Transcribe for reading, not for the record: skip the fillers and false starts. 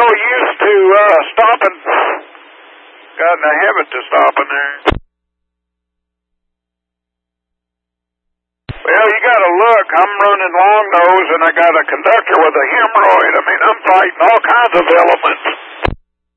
so used to stopping. Got in a habit to stopping there. Well, you got to look. I'm running long nose, and I got a conductor with a hemorrhoid. I mean, I'm fighting all kinds of elements.